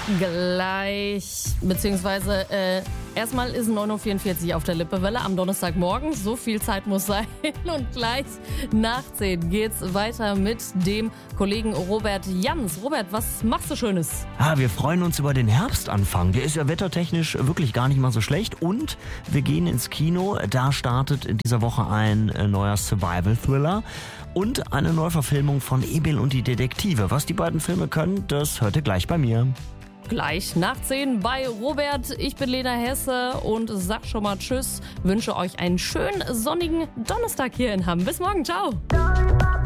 Gleich, beziehungsweise erstmal ist 9.44 Uhr auf der Lippewelle am Donnerstagmorgen. So viel Zeit muss sein. Und gleich nach 10 geht's weiter mit dem Kollegen Robert Jans. Robert, was machst du Schönes? Wir freuen uns über den Herbstanfang. Der ist ja wettertechnisch wirklich gar nicht mal so schlecht. Und wir gehen ins Kino. Da startet in dieser Woche ein neuer Survival-Thriller und eine Neuverfilmung von Emil und die Detektive. Was die beiden Filme können, das hört ihr gleich bei mir. Gleich nach 10 bei Robert. Ich bin Lena Hesse und sag schon mal Tschüss. Wünsche euch einen schönen sonnigen Donnerstag hier in Hamm. Bis morgen. Ciao.